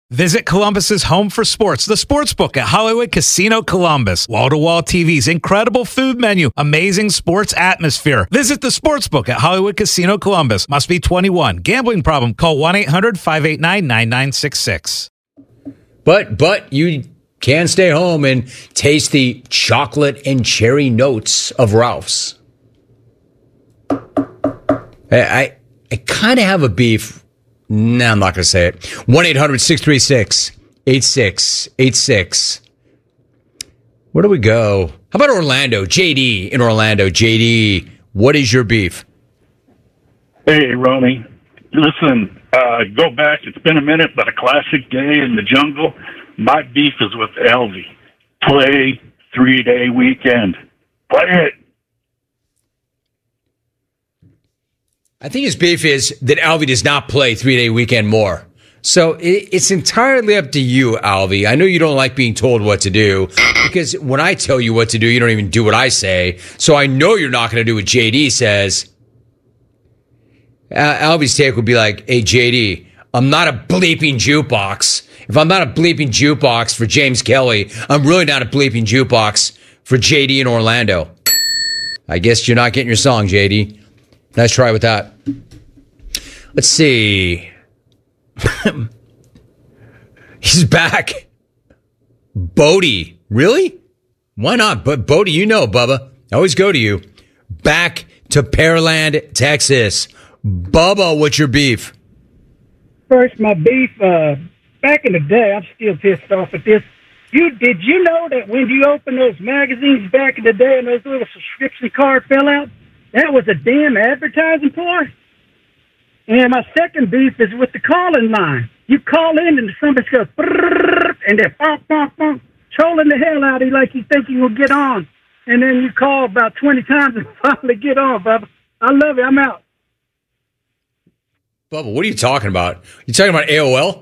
Visit Columbus's home for sports, the Sportsbook at Hollywood Casino Columbus. Wall-to-wall TVs, incredible food menu, amazing sports atmosphere. Visit the Sportsbook at Hollywood Casino Columbus. Must be 21. Gambling problem? Call 1-800-589-9966. But you can stay home and taste the chocolate and cherry notes of Ralph's. I kind of have a beef. No, I'm not going to say it. 1-800-636-8686. Where do we go? How about Orlando? JD in Orlando. JD, what is your beef? Hey, Ronnie. Listen, go back. It's been a minute, but a classic day in the jungle. My beef is with Elvie. Play 3-day weekend. Play it. I think his beef is that Alvy does not play 3-day weekend more. So it's entirely up to you, Alvy. I know you don't like being told what to do because when I tell you what to do, you don't even do what I say. So I know you're not going to do what JD says. Alvy's take would be like, hey, JD, I'm not a bleeping jukebox. If I'm not a bleeping jukebox for James Kelly, I'm really not a bleeping jukebox for JD in Orlando. I guess you're not getting your song, JD. Nice try with that. Let's see. He's back. Bodie. Really? Why not? But Bodie, you know, Bubba. I always go to you. Back to Pearland, Texas. Bubba, what's your beef? First, my beef, back in the day, I'm still pissed off at this. Did you know that when you open those magazines back in the day and those little subscription cards fell out, that was a damn advertising ploy? And my second beef is with the calling line. You call in and somebody goes, and they're trolling the hell out of you like you think you will get on. And then you call about 20 times and finally get on, Bubba. I love it. I'm out. Bubba, what are you talking about? You talking about AOL?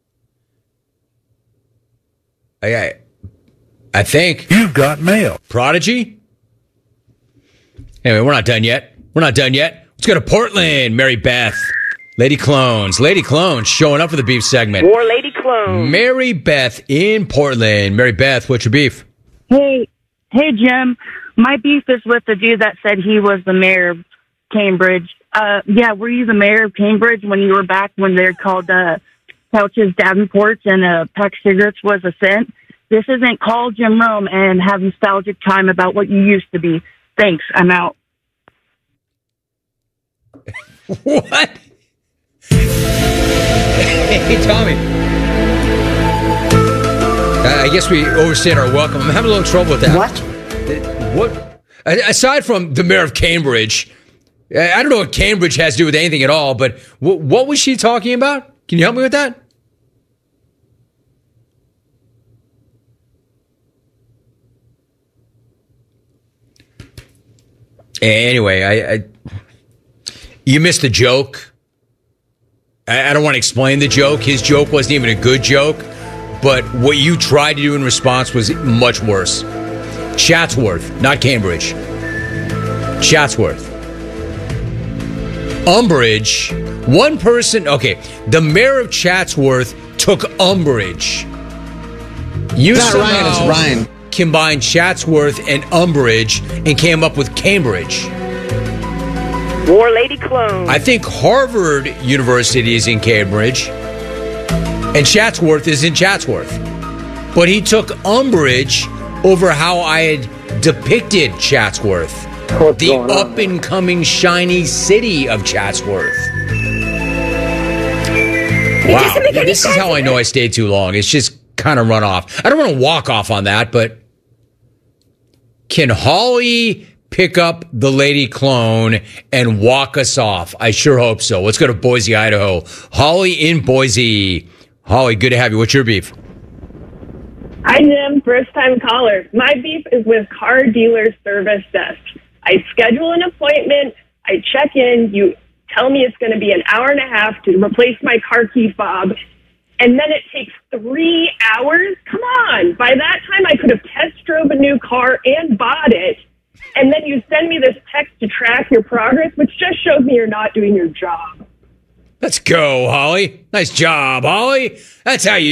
I think. You've got mail. Prodigy? Anyway, we're not done yet. Let's go to Portland. Mary Beth. Lady Clones. Lady Clones showing up for the beef segment. More Lady Clones. Mary Beth in Portland. Mary Beth, what's your beef? Hey, Jim. My beef is with the dude that said he was the mayor of Cambridge. Were you the mayor of Cambridge when you were back when they called couches Davenports and a pack of cigarettes was a cent? This isn't Call Jim Rome and have nostalgic time about what you used to be. Thanks, I'm out. What? Hey, Tommy. I guess we overstayed our welcome. I'm having a little trouble with that. What? Aside from the mayor of Cambridge, I don't know what Cambridge has to do with anything at all, but what was she talking about? Can you help me with that? Anyway, you missed the joke. I don't want to explain the joke. His joke wasn't even a good joke, but what you tried to do in response was much worse. Chatsworth, not Cambridge. Chatsworth. Umbrage. One person, okay, the mayor of Chatsworth took umbrage. You not Ryan, it's Ryan. Combined Chatsworth and Umbrage and came up with Cambridge. War Lady Clone. I think Harvard University is in Cambridge and Chatsworth is in Chatsworth. But he took umbrage over how I had depicted Chatsworth, the up-and-coming shiny city of Chatsworth. Wow, this is how I know I stayed too long. It's just kind of run off. I don't want to walk off on that, but can Holly pick up the Lady Clone and walk us off? I sure hope so. Let's go to Boise, Idaho. Holly in Boise. Holly, good to have you. What's your beef? Hi, Jim. First-time caller. My beef is with car dealer service desk. I schedule an appointment. I check in. You tell me it's going to be an hour and a half to replace my car key fob. And then it takes 3 hours? Come on. By that time, I could have test drove a new car and bought it. And then you send me this text to track your progress, which just shows me you're not doing your job. Let's go, Holly. Nice job, Holly. That's how you